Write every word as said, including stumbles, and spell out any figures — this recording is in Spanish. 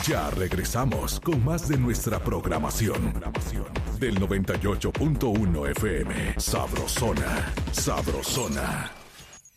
Ya regresamos con más de nuestra programación. Del noventa y ocho punto uno F M. Sabrosona, Sabrosona.